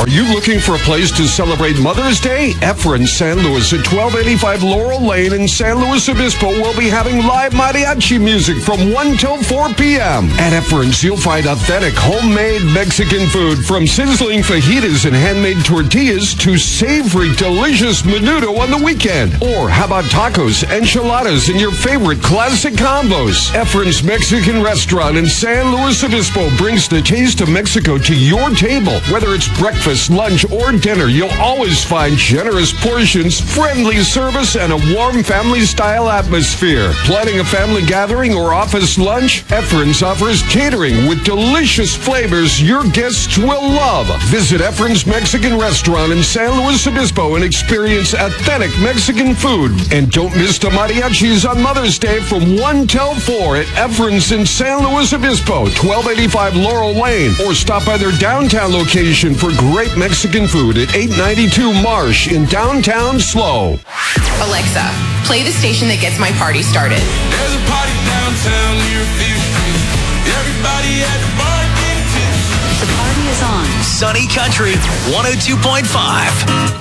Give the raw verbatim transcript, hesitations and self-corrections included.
Are you looking for a place to celebrate Mother's Day? Efren San Luis at twelve eighty-five Laurel Lane in San Luis Obispo will be having live mariachi music from one till four p.m. At Efren's, you'll find authentic homemade Mexican food from sizzling fajitas and handmade tortillas to savory, delicious menudo on the weekend. Or how about tacos, enchiladas, and your favorite classic combos? Efren's Mexican Restaurant in San Luis Obispo brings the taste of Mexico to your table. Whether it's breakfast, lunch, or dinner, you'll always find generous portions, friendly service, and a warm family-style atmosphere. Planning a family gathering or office lunch? Efren's offers catering with delicious flavors your guests will love. Visit Efren's Mexican Restaurant in San Luis Obispo and experience authentic Mexican food. And don't miss the mariachis on Mother's Day from one till four at Efren's in San Luis Obispo, twelve eighty-five Laurel Lane. Or stop by their downtown location for great Mexican food at eight ninety-two Marsh in downtown SLO. Alexa, play the station that gets my party started. There's a party downtown near Fifth Street. Everybody at the bar getting tipsy. The party is on. Sunny Country one oh two point five.